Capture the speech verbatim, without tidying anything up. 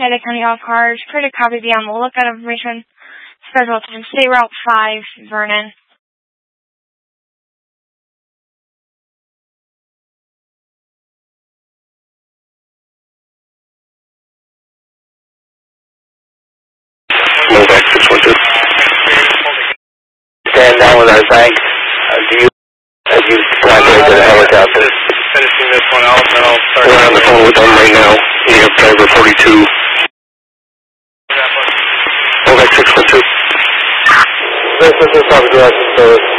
Ada County off cars. Create a copy, be on the lookout information. Schedule time, State Route five, Vernon. Novak six one two. Stand down with our bank. Uh, do you, have you contacted a helicopter? Finishing this one out, and then I'll start. We're on the phone with them right now. You have driver forty-two. Novak six one two. This is the South Direction Service.